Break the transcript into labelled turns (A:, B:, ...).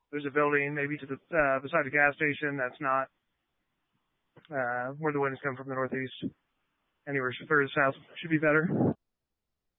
A: there's a building maybe to the beside the gas station that's not where the winds come from the northeast. Anywhere further south should be better.